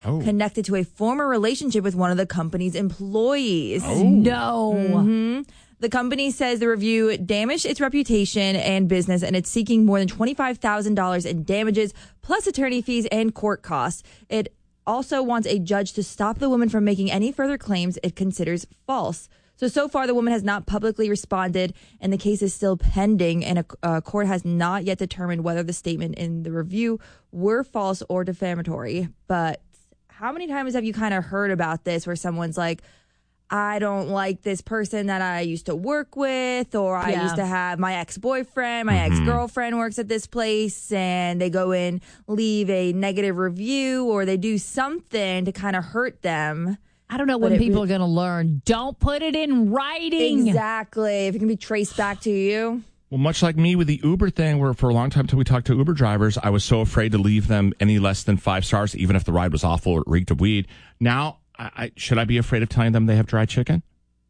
connected to a former relationship with one of the company's employees. No. Mm-hmm. The company says the review damaged its reputation and business, and it's seeking more than $25,000 in damages, plus attorney fees and court costs. It also wants a judge to stop the woman from making any further claims it considers false. So far, the woman has not publicly responded, and the case is still pending, and a court has not yet determined whether the statement in the review were false or defamatory. But how many times have you kind of heard about this where someone's like, I don't like this person that I used to work with, or I used to have my ex-boyfriend, my ex-girlfriend works at this place, and they go in, leave a negative review, or they do something to kind of hurt them. I don't know when people are going to learn. Don't put it in writing. Exactly. If it can be traced back to you. Well, much like me with the Uber thing, where for a long time until we talked to Uber drivers, I was so afraid to leave them any less than 5 stars, even if the ride was awful or it reeked of weed. Now, should I be afraid of telling them they have dry chicken?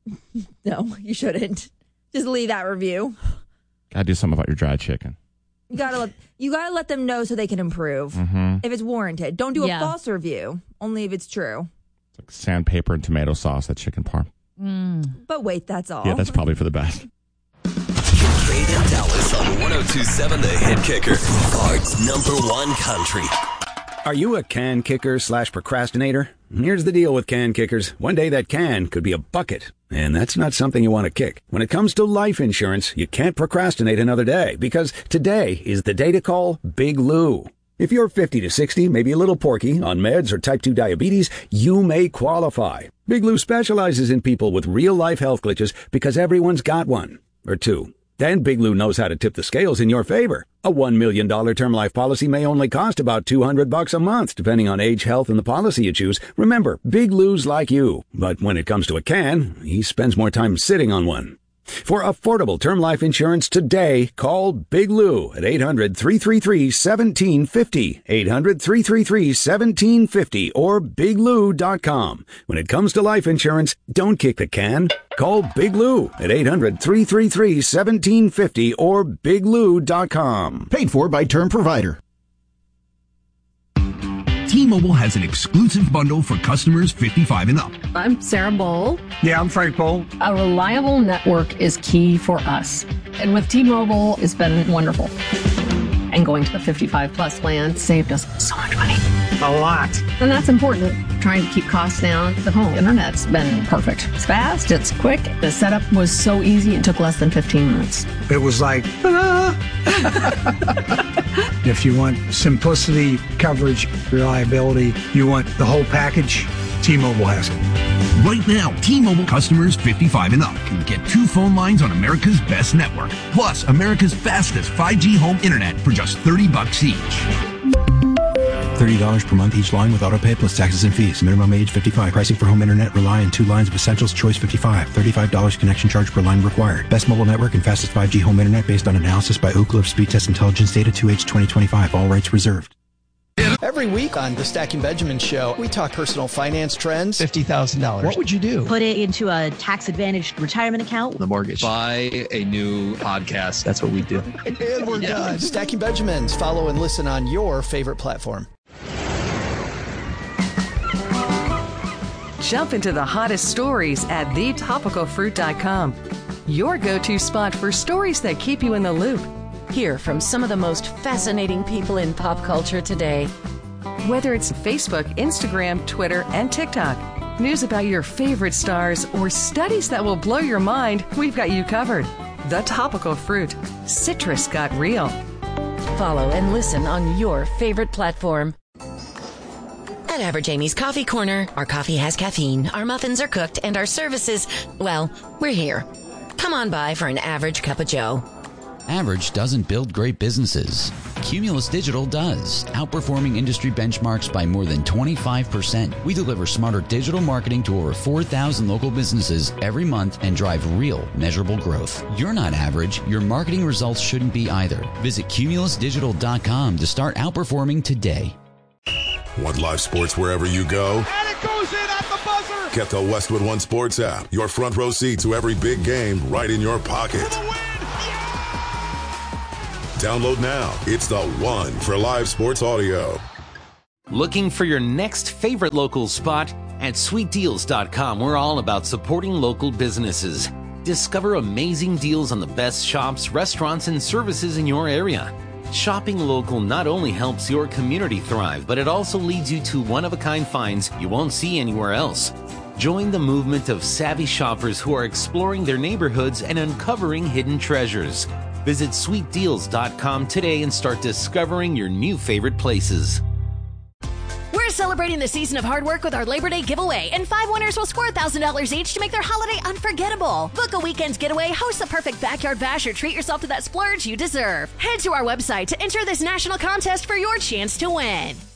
No, you shouldn't. Just leave that review. Gotta do something about your dry chicken. You gotta let them know so they can improve if it's warranted. Don't do a false review, only if it's true. It's like sandpaper and tomato sauce, that chicken parm. But wait, that's all. Yeah, that's probably for the best. Trade in Dallas on 102.7 The Hit Kicker, Art's #1 country. Are you a can kicker / procrastinator? Here's the deal with can kickers. One day that can could be a bucket, and that's not something you want to kick. When it comes to life insurance, you can't procrastinate another day, because today is the day to call Big Lou. If you're 50 to 60, maybe a little porky, on meds or type 2 diabetes, you may qualify. Big Lou specializes in people with real-life health glitches because everyone's got one or two. Then Big Lou knows how to tip the scales in your favor. A $1 million term life policy may only cost about $200 a month, depending on age, health, and the policy you choose. Remember, Big Lou's like you. But when it comes to a can, he spends more time sitting on one. For affordable term life insurance today, call Big Lou at 800-333-1750, 800-333-1750, or biglou.com. When it comes to life insurance, don't kick the can. Call Big Lou at 800-333-1750 or biglou.com. Paid for by Term Provider. T-Mobile has an exclusive bundle for customers 55 and up. I'm Sarah Bowl. Yeah, I'm Frank Bowl. A reliable network is key for us. And with T-Mobile, it's been wonderful. And going to the 55 plus plan saved us so much money. A lot. And that's important. Trying to keep costs down. The home internet's been perfect. It's fast, it's quick. The setup was so easy, it took less than 15 minutes. It was like, If you want simplicity, coverage, reliability, you want the whole package, T-Mobile has it. Right now, T-Mobile customers 55 and up can get 2 phone lines on America's best network, plus America's fastest 5G home internet for just $30 each. $30 per month each line with autopay plus taxes and fees. Minimum age 55. Pricing for home internet rely on 2 lines of Essentials Choice 55. $35 connection charge per line required. Best mobile network and fastest 5G home internet based on analysis by Ookla of Speed Test Intelligence Data 2H 2025. All rights reserved. Every week on the Stacking Benjamin Show, we talk personal finance trends. $50,000. What would you do? Put it into a tax-advantaged retirement account. The mortgage. Buy a new podcast. That's what we do. And we're done. Stacking Benjamins. Follow and listen on your favorite platform. Jump into the hottest stories at thetopicalfruit.com. Your go-to spot for stories that keep you in the loop. Hear from some of the most fascinating people in pop culture today. Whether it's Facebook, Instagram, Twitter, and TikTok, news about your favorite stars, or studies that will blow your mind, we've got you covered. The Topical Fruit. Citrus got real. Follow and listen on your favorite platform. At Average Amy's Coffee Corner, our coffee has caffeine, our muffins are cooked, and our services, well, we're here. Come on by for an average cup of joe. Average doesn't build great businesses. Cumulus Digital does, outperforming industry benchmarks by more than 25%. We deliver smarter digital marketing to over 4,000 local businesses every month and drive real, measurable growth. You're not average. Your marketing results shouldn't be either. Visit cumulusdigital.com to start outperforming today. Want live sports wherever you go? And it goes in at the buzzer! Get the Westwood One Sports app. Your front row seat to every big game right in your pocket. Download now. It's the one for live sports audio. Looking for your next favorite local spot? At sweetdeals.com, we're all about supporting local businesses. Discover amazing deals on the best shops, restaurants, and services in your area. Shopping local not only helps your community thrive, but it also leads you to one-of-a-kind finds you won't see anywhere else. Join the movement of savvy shoppers who are exploring their neighborhoods and uncovering hidden treasures. Visit sweetdeals.com today and start discovering your new favorite places. We're celebrating the season of hard work with our Labor Day giveaway, and 5 winners will score $1,000 each to make their holiday unforgettable. Book a weekend's getaway, host a perfect backyard bash, or treat yourself to that splurge you deserve. Head to our website to enter this national contest for your chance to win.